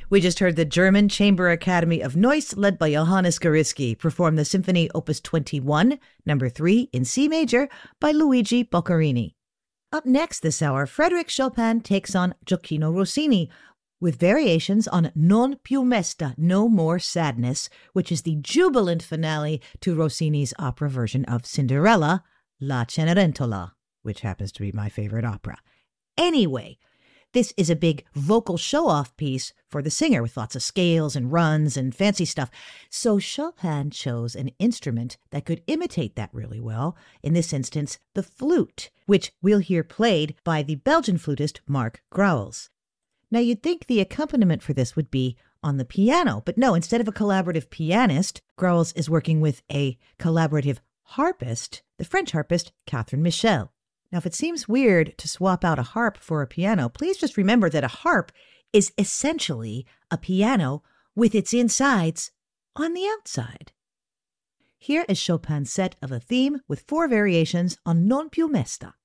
We just heard the German Chamber Academy of Neuss, led by Johannes Gariski, perform the Symphony Opus 21, number 3, in C major by Luigi Boccherini. Up next this hour, Frédéric Chopin takes on Gioacchino Rossini with variations on Non più mesta, No More Sadness, which is the jubilant finale to Rossini's opera version of Cinderella, La Cenerentola, which happens to be my favorite opera. Anyway, this is a big vocal show-off piece for the singer with lots of scales and runs and fancy stuff. So Chopin chose an instrument that could imitate that really well, in this instance, the flute, which we'll hear played by the Belgian flutist Marc Grauwels. Now, you'd think the accompaniment for this would be on the piano, but no, instead of a collaborative pianist, Grauwels is working with a collaborative harpist, the French harpist Catherine Michel. Now, if it seems weird to swap out a harp for a piano, please just remember that a harp is essentially a piano with its insides on the outside. Here is Chopin's set of a theme with 4 variations on Non più mesta.